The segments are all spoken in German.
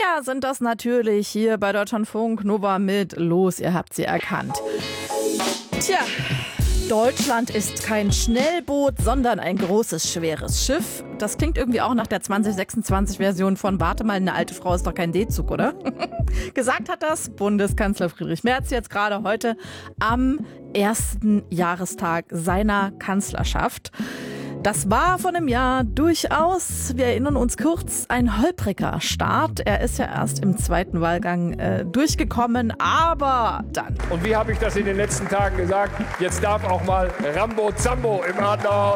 Wir sind das natürlich hier bei Deutschlandfunk Nova mit Los, ihr habt sie erkannt. Tja, Deutschland ist kein Schnellboot, sondern ein großes, schweres Schiff. Das klingt irgendwie auch nach der 2026-Version von Warte mal, eine alte Frau ist doch kein D-Zug, oder? Gesagt hat das Bundeskanzler Friedrich Merz jetzt gerade heute am ersten Jahrestag seiner Kanzlerschaft. Das war vor einem Jahr durchaus, wir erinnern uns kurz, ein holpriger Start. Er ist ja erst im zweiten Wahlgang durchgekommen, aber dann. Und wie habe ich das in den letzten Tagen gesagt? Jetzt darf auch mal Rambo Zambo im Adlerhorn.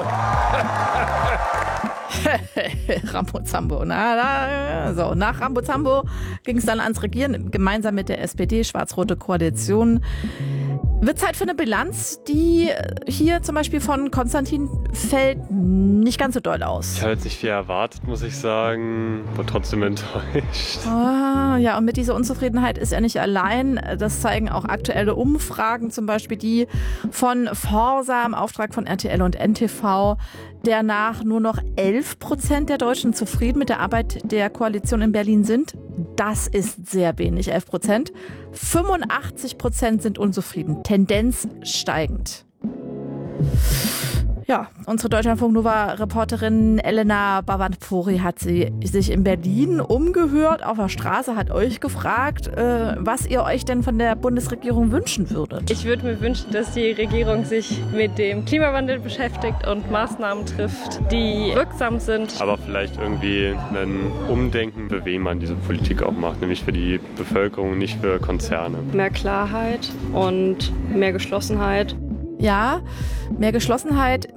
Rambo Zambo. Nach Rambo Zambo ging es dann ans Regieren, gemeinsam mit der SPD, schwarz-rote Koalition. Wird Zeit für eine Bilanz, die hier zum Beispiel von Konstantin fällt nicht ganz so doll aus. Ich habe jetzt nicht viel erwartet, muss ich sagen, aber trotzdem enttäuscht. Ja, und mit dieser Unzufriedenheit ist er nicht allein. Das zeigen auch aktuelle Umfragen, zum Beispiel die von Forsa im Auftrag von RTL und NTV, der nach nur noch 11% der Deutschen zufrieden mit der Arbeit der Koalition in Berlin sind. Das ist sehr wenig, 11%. 85% sind unzufrieden, Tendenz steigend. Ja, unsere Deutschlandfunk-Nova-Reporterin Elena Bavandpuri hat sich in Berlin umgehört, auf der Straße, hat euch gefragt, was ihr euch denn von der Bundesregierung wünschen würdet. Ich würde mir wünschen, dass die Regierung sich mit dem Klimawandel beschäftigt und Maßnahmen trifft, die wirksam sind. Aber vielleicht irgendwie ein Umdenken, für wen man diese Politik auch macht, nämlich für die Bevölkerung, nicht für Konzerne. Mehr Klarheit und mehr Geschlossenheit. Ja, mehr Geschlossenheit.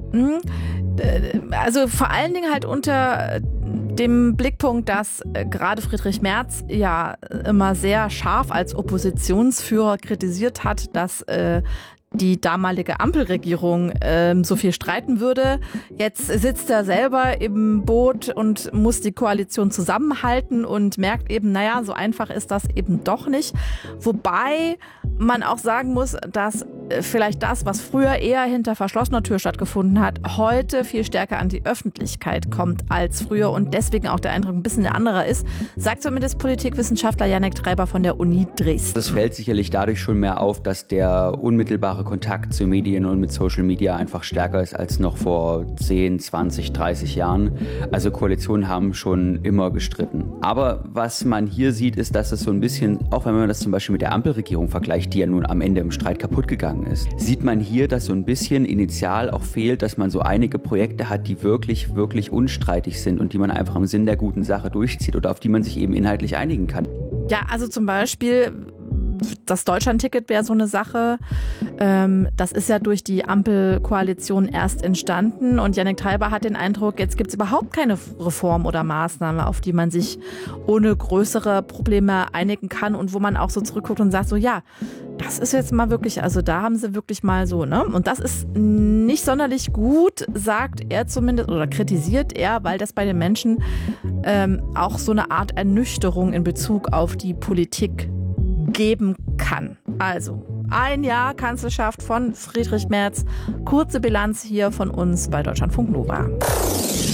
Also vor allen Dingen halt unter dem Blickpunkt, dass gerade Friedrich Merz ja immer sehr scharf als Oppositionsführer kritisiert hat, dass die damalige Ampelregierung so viel streiten würde. Jetzt sitzt er selber im Boot und muss die Koalition zusammenhalten und merkt eben, naja, so einfach ist das eben doch nicht. Wobei man auch sagen muss, dass vielleicht das, was früher eher hinter verschlossener Tür stattgefunden hat, heute viel stärker an die Öffentlichkeit kommt als früher und deswegen auch der Eindruck ein bisschen ein anderer ist, sagt zumindest Politikwissenschaftler Jannik Treiber von der Uni Dresden. Das fällt sicherlich dadurch schon mehr auf, dass der unmittelbare Kontakt zu Medien und mit Social Media einfach stärker ist als noch vor 10, 20, 30 Jahren. Also Koalitionen haben schon immer gestritten. Aber was man hier sieht, ist, dass es so ein bisschen, auch wenn man das zum Beispiel mit der Ampelregierung vergleicht, die ja nun am Ende im Streit kaputt gegangen ist, sieht man hier, dass so ein bisschen initial auch fehlt, dass man so einige Projekte hat, die wirklich, wirklich unstreitig sind und die man einfach im Sinn der guten Sache durchzieht oder auf die man sich eben inhaltlich einigen kann. Ja, also zum Beispiel das Deutschlandticket wäre so eine Sache. Das ist ja durch die Ampelkoalition erst entstanden und Jannik Treiber hat den Eindruck, jetzt gibt es überhaupt keine Reform oder Maßnahme, auf die man sich ohne größere Probleme einigen kann und wo man auch so zurückguckt und sagt so, ja, das ist jetzt mal wirklich, also da haben sie wirklich mal so, ne? Und das ist nicht sonderlich gut, sagt er zumindest, oder kritisiert er, weil das bei den Menschen auch so eine Art Ernüchterung in Bezug auf die Politik geben kann. Also, ein Jahr Kanzlerschaft von Friedrich Merz. Kurze Bilanz hier von uns bei Deutschlandfunk Nova.